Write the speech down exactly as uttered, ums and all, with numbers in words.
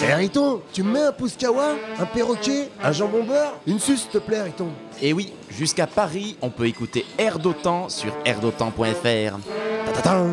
Eh Riton, tu me mets un pouce kawa, un perroquet, un jambon beurre, une suce s'il te plaît Riton. Et oui, jusqu'à Paris, on peut écouter Air d'Otan sur air d'otan point f r. Ta-ta-ta.